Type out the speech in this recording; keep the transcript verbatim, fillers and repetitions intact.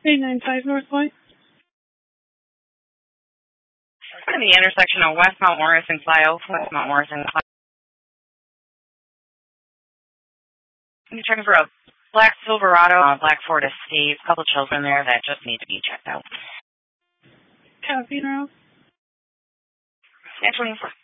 eight nine five North White. In the intersection of West Mount Morris and Clio. West Mount Morris and Clio. I'm checking for a black Silverado, a black Ford Escape, a couple children there that just need to be checked out. Copy, Ralph. Actually,